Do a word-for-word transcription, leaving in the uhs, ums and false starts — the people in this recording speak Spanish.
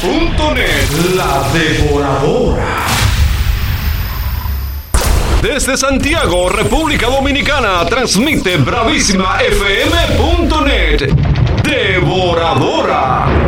punto net. La Devoradora. Desde Santiago, República Dominicana, transmite Bravísima F M punto net. Devoradora.